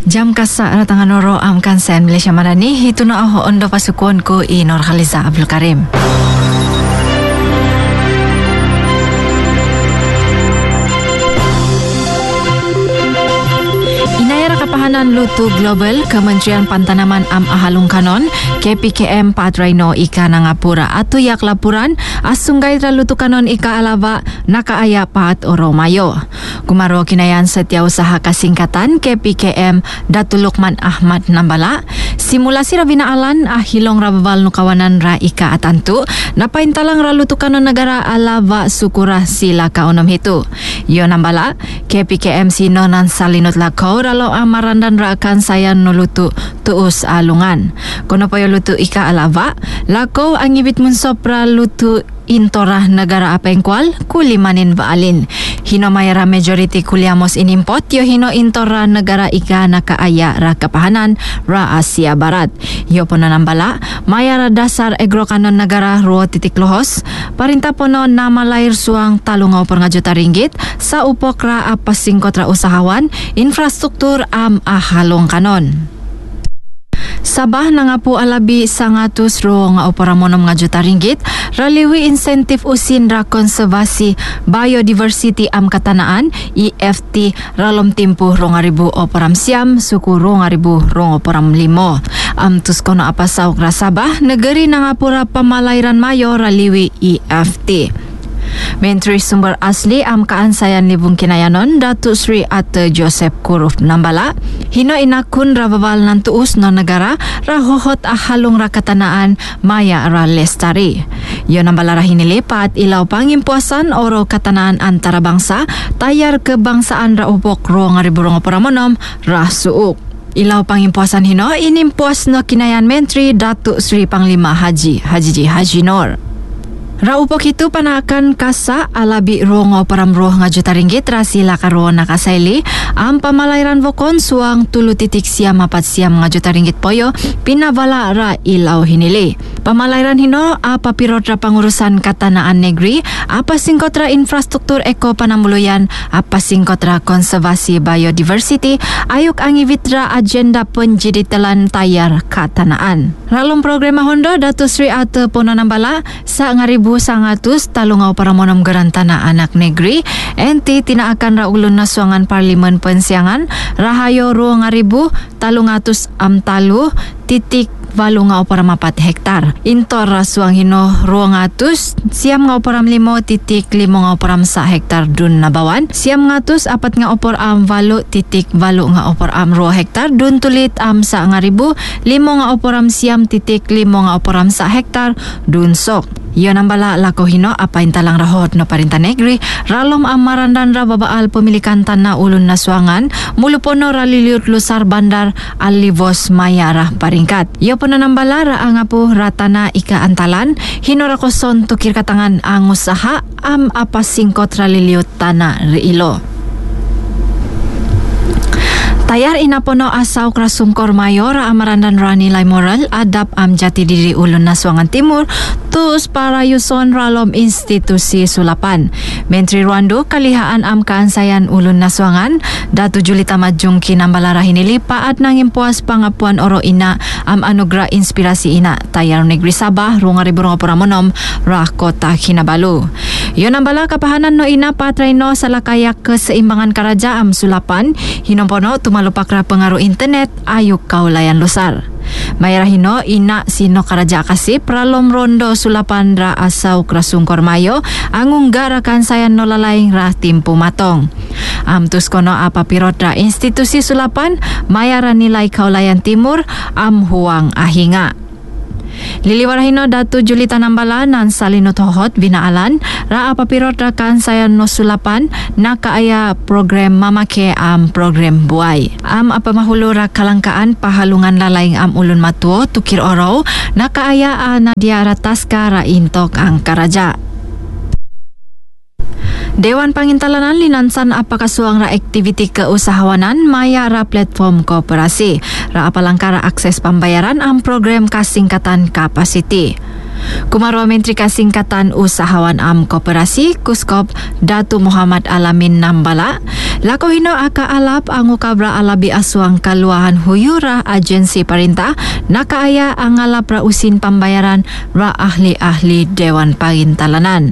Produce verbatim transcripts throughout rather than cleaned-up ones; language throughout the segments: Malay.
Jam kasak ratangan noro am kansen Malaysia Madani hitu na aho ondo pasukuan ko i Nur Khaliza Abdul Karim. Kapahanan Lutu Global Kementerian Pantanaman Am Ahalung Kanon K P K M Patraino Ika Nangapura atau yak lapuran asunggai Lutu Kanon Ika Alava nakaaya Pat Oromayo. Kumaro kinayan Setiausaha Kasingkatan K P K M Datuk Lukman Ahmad Nambala simulasi Ravina Alan ahilong rababal nukawanan ra Ika Atantu napaintalang ra Lutu Kanon negara Alava Sukura sila kaunom hitu. Yo Nambala K P K M Sinonan Salinut Lakau ralo amarandan raakan sayan nulutu tuus alungan. Kono payo lutu Ika Alava, lako ang ibit mun sopra lutu intorah negara apengkwal kulimanin baalin. Hino mayara majority kuliamos inimpot yo hino intorah negara Ika nakaaya ra kapahanan ra Asia Barat. Yo pono nambala mayara dasar egro kanon negara ruo titik lohos parinta pono nama lair suang talungaw per nga juta ringgit sa upok ra apasingkot ra usahawan infrastruktur am ahalong kanon. Sabah nangapu alabi sangatus ro nga operamonom nga juta ringgit raliwi insentif usin ra konservasi biodiversity am katanaan E F T ralom timpuh ro nga ribu operam siam suku ro nga ribu ro operam limo am tuskono apasaw ra Sabah negeri nangapura pamalairan mayo raliwi E F T. Menteri Sumber Asli am kaansayan libung kinayanon Datuk Sri Ate Joseph Kuruf Nambala hino inakun rababal nan tuus no negara rahohot ahalong rakatanaan maya ra lestari. Yo Nambala rahinili pat ilaw pangimpuasan oro katanaan antara bangsa tayar kebangsaan ra upok ro nga ribu ro paramonom ra suuk. Ilaw pangimpuasan hino inimpuas no kinayan Menteri Datuk Sri Panglima Haji Haji Haji Nur. Raupok itu panakan kasa alabi rongo paramroh nga juta ringgit rasila karo nakasaili ang pamalairan vokon suang tulu titik siam apat siam nga juta ringgit poyo pinavala ra ilaw hinili. Pamalairan hino apa pirot ra pangurusan katanaan negeri apa singkot ra infrastruktur eko panamuluyan apa singkot ra konservasi biodiversity ayuk ang ivitra agenda penjiditelan tayar katanaan. Ralong programa Hondo Datuk Sri Ate Pono Nambala sa ngaribu sangatus talungaw paramonom garantana anak negeri enti tinaakan ra ulun na suangan parlimen pensiangan rahayo ro ngaribu talungatus amtalu titik walu nga oparam apat hektar. Intor rasuang hino ruang atus siam nga oparam limo titik limo nga oparam sa hektar dun nabawan. Siam ngatus apat nga opor am walu titik walu nga opor am ruang hektar dun tulit am sa nga ribu limo nga oparam siam titik limo nga oparam sa hektar dun sok. Iyon ang bala lako hino apain talang rahot no parinta negeri ralom amarandan ra babaal pemilikan tanah ulun nasuangan mulupono raliliut lusar bandar alivos mayarah paringkat. Iyo po na nambala ra ang apo ratana ika antalan hino rakoson tukir katangan ang usaha am apasingkot raliliut tanah reilo. Tayar inapono asaw krasungkor mayor amarandan rani lay moral adap am jati diri ulun nasuangan timur tuus para yuson ralom institusi sulapan. Menteri Rwando kalihaan am kaansayan ulun nasuangan Datu Julita Majung kinambalara hinili paat nang impuas pangapuan oro ina am anugra inspirasi ina tayar negeri Sabah runga ribu runga puramonom rah kota Kinabalu. Yon ang bala kapahanan no ina patraino sa lakayak keseimbangan karaja am sulapan hinompono tumalupak ra pengaruh internet ayuk kaulayan lusar. Mayarahino ina sino karaja kasip ralom rondo sulapan ra asaw krasungkor mayo angung garakan sayan no lalaing ra timpu matong. Amtus kono apa pirot ra institusi sulapan mayara nilai kaulayan timur am huang ahinga. Liliwarahino Datu Julita Nambala nan salinut hohot binaalan ra apapirot rakan sayan no sulapan nakaaya program mamake am program buay. Am apamahulo ra kalangkaan pahalungan lalaing am ulun matuo tukir oro nakaaya na diarataska ra intok ang karaja. Dewan Pangintalanan linansan apakasuang ra aktiviti keusahawanan maya ra platform kooperasi. ra apalangkara akses pembayaran am program kasingkatan kapasiti. Kumarwa Menteri Kasingkatan Usahawan Am Koperasi Kuskop Datu Muhammad Alamin Nambala lako hino aka alap ang ukabra alabi aswang kaluahan huyura agensi perintah nakaaya ang alap ra usin pembayaran ra ahli-ahli Dewan Pangintalanan.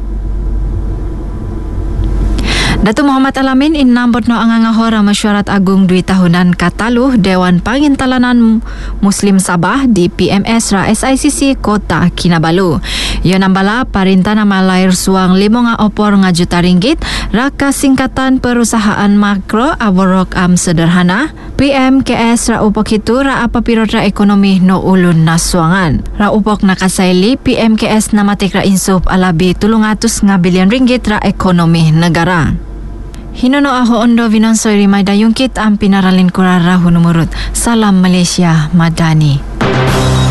Datu Muhammad Alamin inambot no ang angahora Mesyuarat Agung dui tahunan kataluh Dewan Pangintalanan Muslim Sabah di P M S ra S I C C Kota Kinabalu. Ia nambala parintah nama lahir suang limo nga opor nga juta ringgit ra kasingkatan perusahaan makro aborok am sederhana P M K S ra upok itu ra apapirot ra ekonomi no ulun na suangan. Ra upok nakasaili P M K S namatik ra insup alabi tulung atus nga bilyon ringgit ra ekonomi negara. Hinono aho ondo vinonsoy rimay dayungkit ang pinaralin kurara hunumurut. Salam Malaysia Madani.